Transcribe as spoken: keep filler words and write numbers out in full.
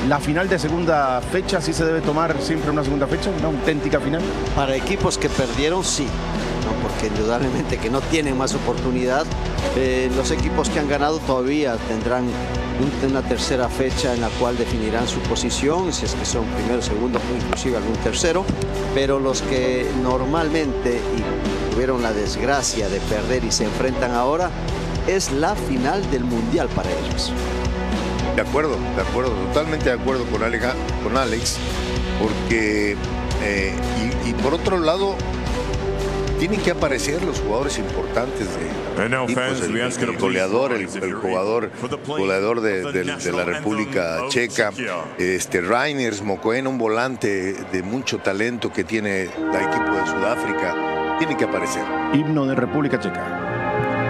La final de segunda fecha, ¿sí se debe tomar siempre una segunda fecha? ¿Una auténtica final? Para equipos que perdieron, sí, ¿no? Porque indudablemente que no tienen más oportunidad. Eh, los equipos que han ganado todavía tendrán un, una tercera fecha en la cual definirán su posición, si es que son primero, segundo o inclusive algún tercero. Pero los que normalmente y tuvieron la desgracia de perder y se enfrentan ahora, es la final del Mundial para ellos. De acuerdo, de acuerdo, totalmente de acuerdo con Alex, con Alex porque, eh, y, y por otro lado, tienen que aparecer los jugadores importantes de equipos, el, el goleador, el, el jugador, goleador de, de, de la República Checa, este Reiners Mokoena, un volante de mucho talento que tiene el equipo de Sudáfrica, tiene que aparecer. Himno de República Checa.